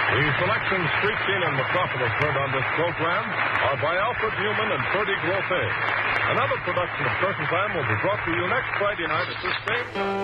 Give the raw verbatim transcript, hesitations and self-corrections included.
The selections preaching and Metropolis heard on this program are by Alfred Newman and Ferdy Grothe. Another production of Curtain Time will be brought to you next Friday night at this same...